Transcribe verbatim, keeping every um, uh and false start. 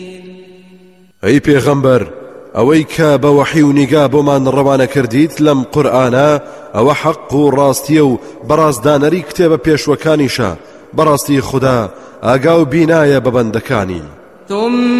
ئەی پێغەمبەر ئەوەی کە بە وەحی و نیگا بۆمان ڕەوانە کردیت لەم قورئانە ئەوە حەق و ڕاستیە و بەڕازدانەری کتێبە پێشوەکانیشە بەڕاستی خوددا ئاگا و بینایە بە بەندەکانی.